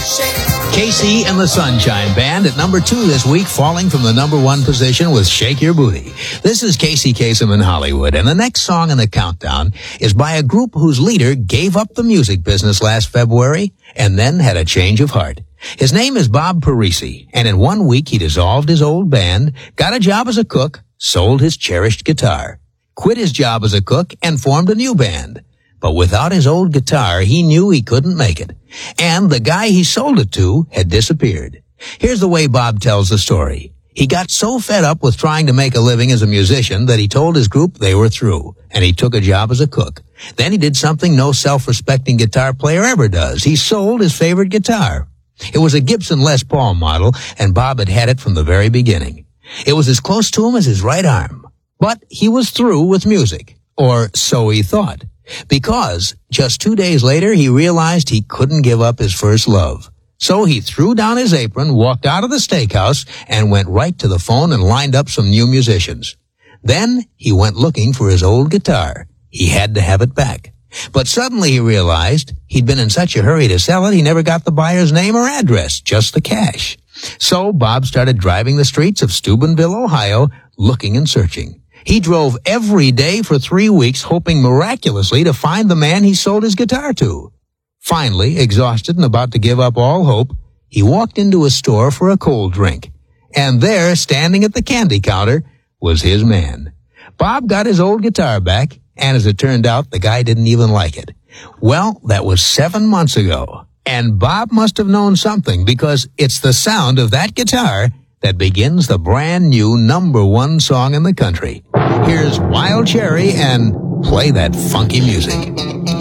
KC and the Sunshine Band at number 2 this week, falling from the number 1 position with Shake Your Booty. This is Casey Kasem in Hollywood, and the next song in the countdown is by a group whose leader gave up the music business last February and then had a change of heart. His name is Bob Parisi, and in 1 week he dissolved his old band, got a job as a cook, sold his cherished guitar, quit his job as a cook, and formed a new band. But without his old guitar, he knew he couldn't make it. And the guy he sold it to had disappeared. Here's the way Bob tells the story. He got so fed up with trying to make a living as a musician that he told his group they were through, and he took a job as a cook. Then he did something no self-respecting guitar player ever does. He sold his favorite guitar. It was a Gibson Les Paul model, and Bob had had it from the very beginning. It was as close to him as his right arm. But he was through with music, or so he thought. Because just 2 days later, he realized he couldn't give up his first love. So he threw down his apron, walked out of the steakhouse, and went right to the phone and lined up some new musicians. Then he went looking for his old guitar. He had to have it back. But suddenly he realized he'd been in such a hurry to sell it, he never got the buyer's name or address, just the cash. So Bob started driving the streets of Steubenville, Ohio, looking and searching. He drove every day for 3 weeks, hoping miraculously to find the man he sold his guitar to. Finally, exhausted and about to give up all hope, he walked into a store for a cold drink. And there, standing at the candy counter, was his man. Bob got his old guitar back, and as it turned out, the guy didn't even like it. Well, that was 7 months ago, and Bob must have known something, because it's the sound of that guitar that begins the brand new number 1 song in the country. Here's Wild Cherry and Play That Funky Music.